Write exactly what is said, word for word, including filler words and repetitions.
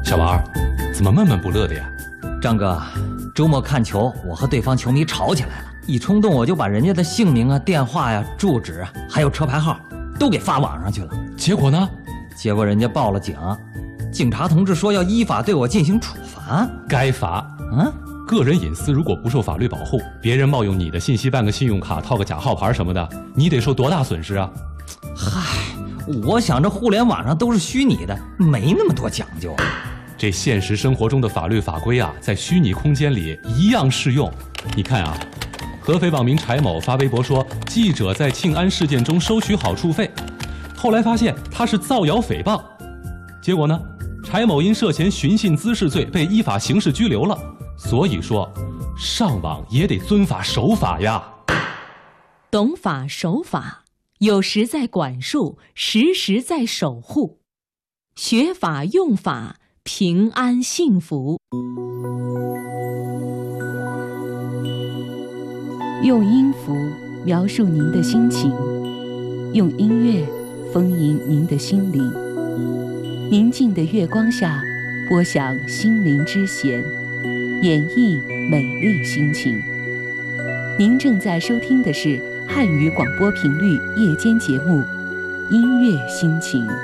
小王，怎么闷闷不乐的呀？ 张哥，周末看球，我和对方球迷吵起来了，一冲动我就把人家的姓名啊、电话呀、住址啊，还有车牌号都给发网上去了。 结果呢？ 结果人家报了警，警察同志说要依法对我进行处罚。 该罚。 嗯， 个人隐私如果不受法律保护，别人冒用你的信息办个信用卡、套个假号牌什么的，你得受多大损失啊？ 嗨，我想这互联网上都是虚拟的，没那么多讲究。 这现实生活中的法律法规啊，在虚拟空间里一样适用。你看啊，合肥网民柴某发微博说，记者在庆安事件中收取好处费，后来发现他是造谣诽谤，结果呢，柴某因涉嫌寻衅滋事罪被依法刑事拘留了。所以说，上网也得遵法守法呀。 懂法守法，有时在管束，时时在守护。学法用法，平安幸福。 用音符描述您的心情，用音乐丰盈您的心灵。宁静的月光下，播响心灵之弦，演绎美丽心情。您正在收听的是汉语广播频率夜间节目《音乐心情》。